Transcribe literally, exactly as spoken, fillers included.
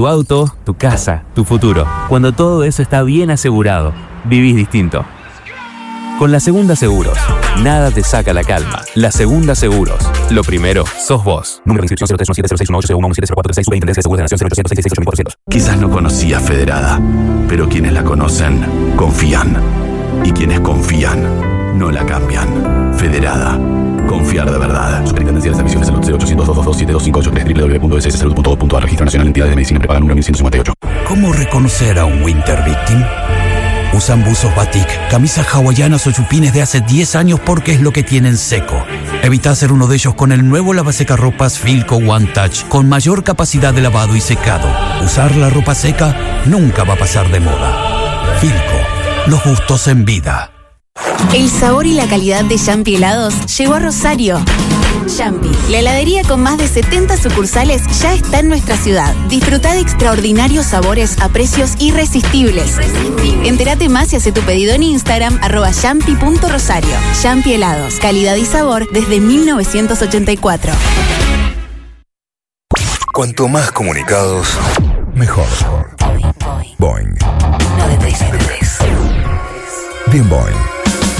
Tu auto, tu casa, tu futuro. Cuando todo eso está bien asegurado, vivís distinto. Con La Segunda Seguros, nada te saca la calma. La Segunda Seguros. Lo primero, sos vos. Número de inscripción cero tres uno siete cero seis uno ocho cero uno uno siete cero cuatro tres seis. Superintendencia de Seguros de la Nación cero ochocientos sesenta y seis ocho mil cuatrocientos. Quizás no conocía Federada, pero quienes la conocen, confían. Y quienes confían, no la cambian. Federada. Confiar de verdad. Superintendencia de Servicios de Salud cero ochocientos dos dos dos siete dos cinco ocho tres. doble u doble u doble u punto s s salud punto gov punto a r. Registro Nacional de Entidades de Medicina Prepaga número mil ciento cincuenta y ocho. ¿Cómo reconocer a un Winter Victim? Usan buzos batik, camisas hawaianas o chupines de hace diez años porque es lo que tienen seco. Evita ser uno de ellos con el nuevo lavasecarropas Filco One Touch con mayor capacidad de lavado y secado. Usar la ropa seca nunca va a pasar de moda. Filco, los gustos en vida. El sabor y la calidad de Yampi Helados llegó a Rosario. Yampi, la heladería con más de setenta sucursales, ya está en nuestra ciudad. Disfruta de extraordinarios sabores a precios irresistibles. Entérate más y hace tu pedido en Instagram, arroba yampi punto rosario. Yampi Helados, calidad y sabor desde mil novecientos ochenta y cuatro. Cuanto más comunicados, mejor. Boing. No de tres, de tres. Bien Boing.